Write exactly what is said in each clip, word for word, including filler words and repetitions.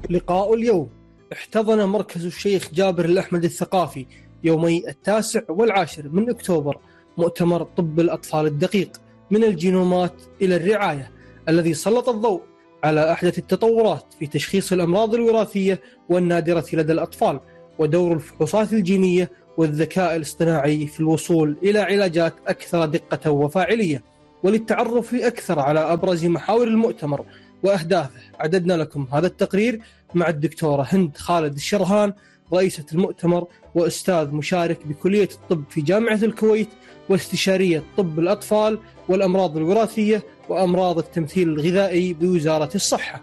لقاء اليوم. احتضن مركز الشيخ جابر الأحمد الثقافي يومي التاسع والعاشر من أكتوبر مؤتمر طب الأطفال الدقيق من الجينومات إلى الرعاية، الذي سلط الضوء على أحدث التطورات في تشخيص الأمراض الوراثية والنادرة لدى الأطفال، ودور الفحوصات الجينية والذكاء الاصطناعي في الوصول إلى علاجات أكثر دقة وفاعلية. وللتعرف أكثر على أبرز محاور المؤتمر وأهدافه، عددنا لكم هذا التقرير مع الدكتورة هند خالد الشرهان، رئيسة المؤتمر وأستاذ مشارك بكلية الطب في جامعة الكويت، واستشارية طب الأطفال والأمراض الوراثية وأمراض التمثيل الغذائي بوزارة الصحة.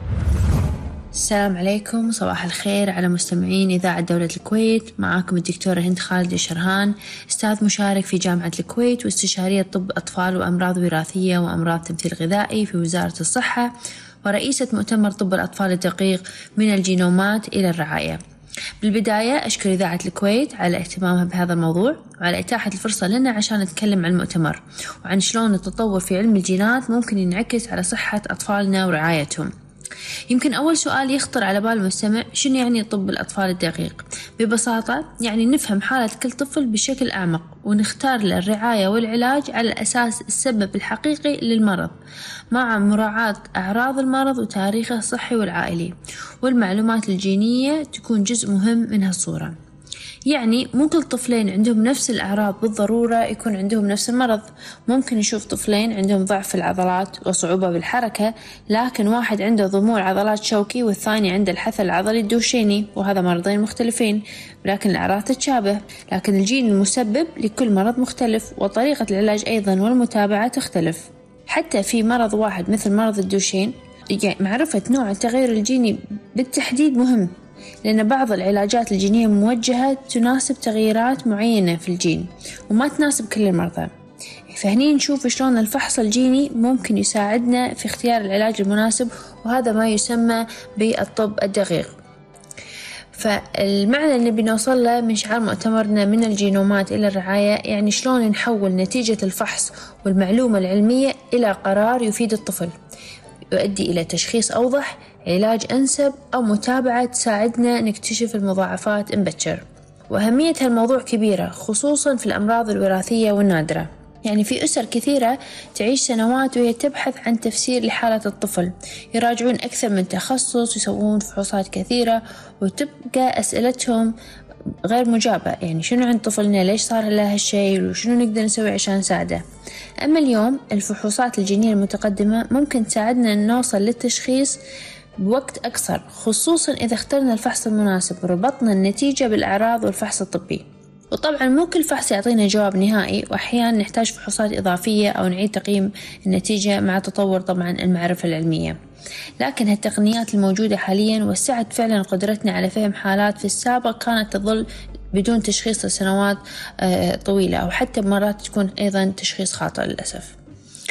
السلام عليكم، صباح الخير على مستمعين إذاعة دولة الكويت. معاكم الدكتورة هند خالد الشرهان، أستاذ مشارك في جامعة الكويت واستشارية طب أطفال وأمراض وراثية وأمراض تمثيل غذائي في وزارة الصحة، ورئيسة مؤتمر طب الأطفال الدقيق من الجينومات إلى الرعاية. بالبداية أشكر إذاعة الكويت على اهتمامها بهذا الموضوع وعلى إتاحة الفرصة لنا عشان نتكلم عن المؤتمر وعن شلون التطور في علم الجينات ممكن ينعكس على صحة أطفالنا ورعايتهم. يمكن أول سؤال يخطر على بال المستمع، شنو يعني طب الأطفال الدقيق؟ ببساطة يعني نفهم حالة كل طفل بشكل أعمق ونختار له الرعاية والعلاج على أساس السبب الحقيقي للمرض، مع مراعاة أعراض المرض وتاريخه الصحي والعائلي، والمعلومات الجينية تكون جزء مهم من هالصورة. يعني مو كل طفلين عندهم نفس الأعراض بالضرورة يكون عندهم نفس المرض. ممكن نشوف طفلين عندهم ضعف في العضلات وصعوبة بالحركة، لكن واحد عنده ضمور عضلات شوكي والثاني عنده الحث العضلي الدوشيني، وهذا مرضين مختلفين لكن الأعراض تتشابه. لكن الجين المسبب لكل مرض مختلف، وطريقة العلاج أيضا والمتابعة تختلف. حتى في مرض واحد مثل مرض الدوشين، يعني معرفة نوع التغير الجيني بالتحديد مهم، لأن بعض العلاجات الجينية موجهة تناسب تغييرات معينة في الجين وما تناسب كل المرضى. فهني نشوف شلون الفحص الجيني ممكن يساعدنا في اختيار العلاج المناسب، وهذا ما يسمى بالطب الدقيق. فالمعنى اللي بنوصل له من شعار مؤتمرنا من الجينومات إلى الرعاية، يعني شلون نحول نتيجة الفحص والمعلومة العلمية إلى قرار يفيد الطفل، يؤدي إلى تشخيص أوضح، علاج أنسب، أو متابعة تساعدنا نكتشف المضاعفات مبكر. وأهمية هالموضوع كبيرة خصوصا في الأمراض الوراثية والنادرة. يعني في أسر كثيرة تعيش سنوات وهي تبحث عن تفسير لحالة الطفل، يراجعون أكثر من تخصص، يسوون فحوصات كثيرة، وتبقى أسئلتهم غير مجابة. يعني شنو عند طفلنا، ليش صار له هالشيء، وشنو نقدر نسوي عشان نساعده. أما اليوم الفحوصات الجينية المتقدمة ممكن تساعدنا نوصل للتشخيص بوقت أقصر، خصوصا إذا اخترنا الفحص المناسب وربطنا النتيجة بالأعراض والفحص الطبي. وطبعا مو كل فحص يعطينا جواب نهائي، وأحيانا نحتاج فحوصات إضافية أو نعيد تقييم النتيجة مع تطور طبعا المعرفة العلمية. لكن هالتقنيات الموجودة حاليا وسعت فعلا قدرتنا على فهم حالات في السابق كانت تظل بدون تشخيص لسنوات طويلة، أو حتى مرات تكون أيضا تشخيص خاطئ للأسف.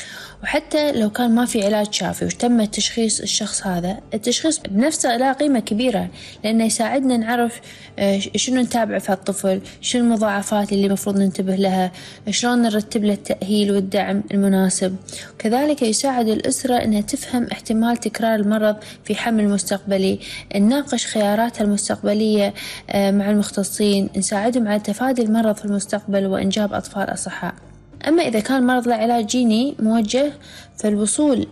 وحتى لو كان ما في علاج شافي وتم تشخيص الشخص هذا، التشخيص بنفسه له قيمة كبيرة، لأنه يساعدنا نعرف شنو نتابع في الطفل، شنو المضاعفات اللي مفروض ننتبه لها، شلون نرتب له التأهيل والدعم المناسب. وكذلك يساعد الأسرة أنها تفهم احتمال تكرار المرض في حمل مستقبلي، نناقش خياراتها المستقبلية مع المختصين، نساعدهم على تفادي المرض في المستقبل وإنجاب أطفال أصحاء. أما إذا كان مرض له علاج جيني موجه، فالوصول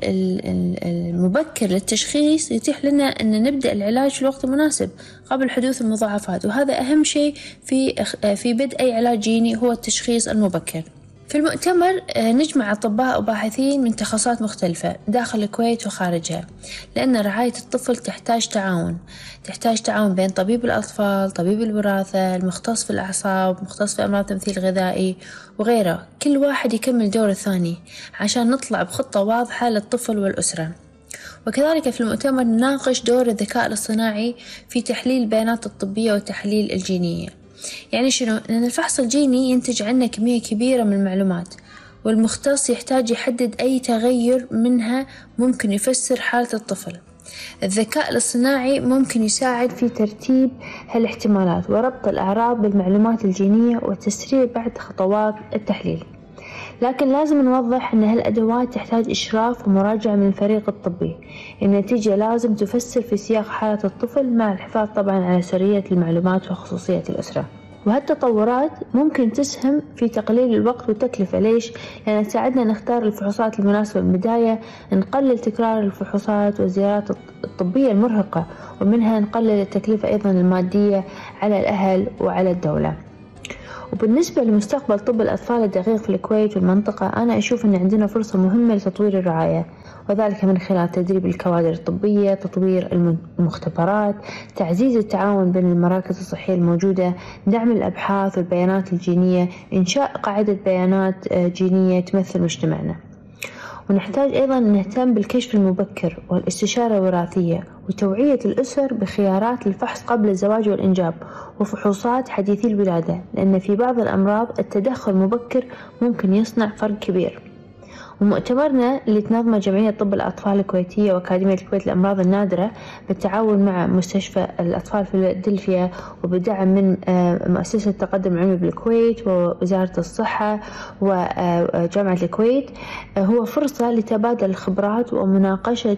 المبكر للتشخيص يتيح لنا أن نبدأ العلاج في الوقت المناسب قبل حدوث المضاعفات، وهذا أهم شيء في في بدء أي علاج جيني هو التشخيص المبكر. في المؤتمر نجمع أطباء وباحثين من تخصصات مختلفة داخل الكويت وخارجها، لأن رعاية الطفل تحتاج تعاون تحتاج تعاون بين طبيب الأطفال، طبيب الوراثة، المختص في الأعصاب، مختص في أمراض تمثيل غذائي وغيره. كل واحد يكمل دور الثاني عشان نطلع بخطة واضحة للطفل والأسرة. وكذلك في المؤتمر نناقش دور الذكاء الاصطناعي في تحليل البيانات الطبية والتحاليل الجينية. يعني شنو؟ لأن الفحص الجيني ينتج عنا كمية كبيرة من المعلومات، والمختص يحتاج يحدد أي تغير منها ممكن يفسر حالة الطفل. الذكاء الاصطناعي ممكن يساعد في ترتيب هالاحتمالات وربط الأعراض بالمعلومات الجينية وتسريع بعد خطوات التحليل. لكن لازم نوضح أن هالأدوات تحتاج إشراف ومراجعة من الفريق الطبي. النتيجة لازم تفسر في سياق حالة الطفل مع الحفاظ طبعا على سرية المعلومات وخصوصية الأسرة. وهالتطورات ممكن تسهم في تقليل الوقت والتكلفة. ليش؟ لأنها تساعدنا نختار الفحوصات المناسبة من البداية، نقلل تكرار الفحوصات والزيارات الطبية المرهقة، ومنها نقلل التكلفة أيضا المادية على الأهل وعلى الدولة. وبالنسبة لمستقبل طب الأطفال الدقيق في الكويت والمنطقة، أنا أشوف أن عندنا فرصة مهمة لتطوير الرعاية، وذلك من خلال تدريب الكوادر الطبية، تطوير المختبرات، تعزيز التعاون بين المراكز الصحية الموجودة، دعم الأبحاث والبيانات الجينية، إنشاء قاعدة بيانات جينية تمثل مجتمعنا. ونحتاج أيضا نهتم بالكشف المبكر والاستشارة الوراثية وتوعية الأسر بخيارات الفحص قبل الزواج والإنجاب وفحوصات حديثي الولادة، لأن في بعض الأمراض التدخل المبكر ممكن يصنع فرق كبير. ومؤتمرنا اللي تنظمه جمعية طب الأطفال الكويتية وأكاديمية الكويت للأمراض النادرة بالتعاون مع مستشفى الأطفال في فيلادلفيا وبدعم من مؤسسة التقدم العلمي بالكويت ووزارة الصحة وجامعة الكويت هو فرصة لتبادل الخبرات ومناقشة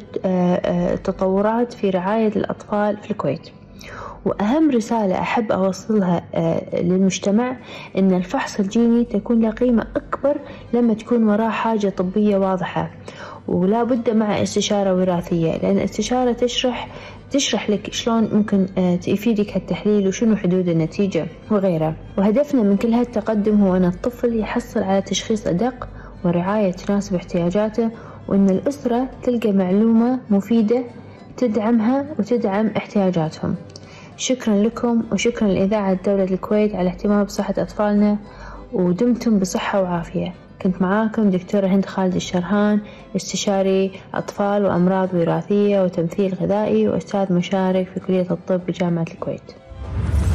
التطورات في رعاية الأطفال في الكويت. وأهم رسالة أحب أوصلها للمجتمع إن الفحص الجيني تكون له قيمة أكبر لما تكون وراه حاجة طبية واضحة، ولا بد مع استشارة وراثية، لأن الاستشارة تشرح تشرح لك شلون ممكن يفيدك هالتحليل وشنو حدود النتيجة وغيرها. وهدفنا من كل هالتقدم هو أن الطفل يحصل على تشخيص أدق ورعاية تناسب احتياجاته، وأن الأسرة تلقى معلومة مفيدة تدعمها وتدعم احتياجاتهم. شكرا لكم وشكرا لإذاعة دولة الكويت على اهتمام بصحة أطفالنا، ودمتم بصحة وعافية. كنت معاكم دكتورة هند خالد الشرهان، استشاري أطفال وأمراض وراثية وتمثيل غذائي وأستاذ مشارك في كلية الطب بجامعة الكويت.